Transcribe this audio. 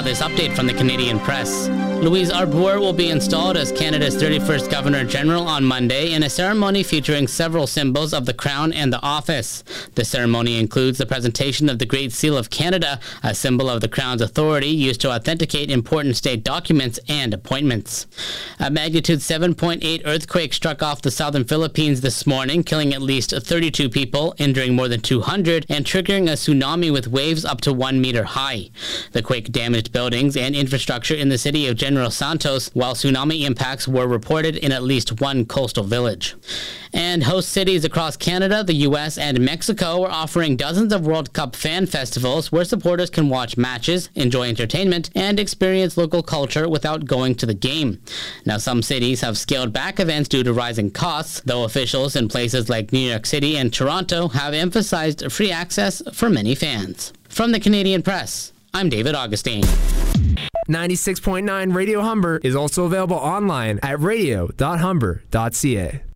this update from the Canadian Press. Louise Arbour will be installed as Canada's 31st Governor-General on Monday in a ceremony featuring several symbols of the Crown and the office. The ceremony includes the presentation of the Great Seal of Canada, a symbol of the Crown's authority used to authenticate important state documents and appointments. A magnitude 7.8 earthquake struck off the southern Philippines this morning, killing at least 32 people, injuring more than 200, and triggering a tsunami with waves up to 1 meter high. The quake damaged buildings and infrastructure in the city of General Santos, while tsunami impacts were reported in at least one coastal village. And host cities across Canada, the U.S., and Mexico are offering dozens of World Cup fan festivals where supporters can watch matches, enjoy entertainment, and experience local culture without going to the game. Now, some cities have scaled back events due to rising costs, though officials in places like New York City and Toronto have emphasized free access for many fans. From the Canadian Press, I'm David Augustine. 96.9 Radio Humber is also available online at radio.humber.ca.